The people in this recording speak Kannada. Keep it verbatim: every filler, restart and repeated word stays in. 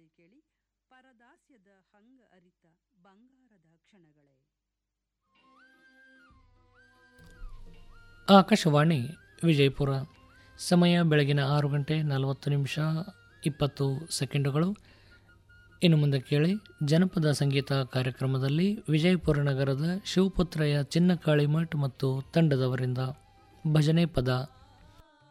ಕೇಳಿ ಪರದಾಸ್ಯದ ಹಂಗ ಅರಿತ ಬಂಗಾರದ ಕ್ಷಣಗಳೇ. ಆಕಾಶವಾಣಿ ವಿಜಯಪುರ. ಸಮಯ ಬೆಳಗಿನ ಆರು ಗಂಟೆ ನಲವತ್ತು ನಿಮಿಷ ಇಪ್ಪತ್ತು ಸೆಕೆಂಡುಗಳು. ಇನ್ನು ಮುಂದೆ ಕೇಳಿ ಜನಪದ ಸಂಗೀತ ಕಾರ್ಯಕ್ರಮದಲ್ಲಿ ವಿಜಯಪುರ ನಗರದ ಶಿವಪುತ್ರಯ್ಯ ಚಿನ್ನಕಾಳಿಮಠ್ ಮತ್ತು ತಂಡದವರಿಂದ ಭಜನೆ ಪದ.